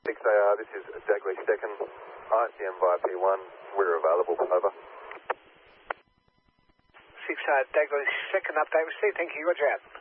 6AR, this is Dagley 2nd, ICM via P1, we're available, over. 6AR, Dagley 2nd, update received, thank you, roger out.